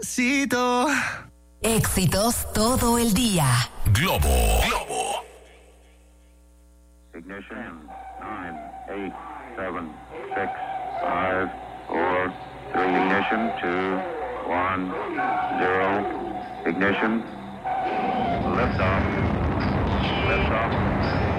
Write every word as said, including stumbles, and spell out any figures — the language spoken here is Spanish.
Cito. Éxitos todo el día. Globo. Globo. Ignition. nine, eight, seven, six, five, four, three. Ignition. two, one, zero. Ignition. Liftoff. Liftoff.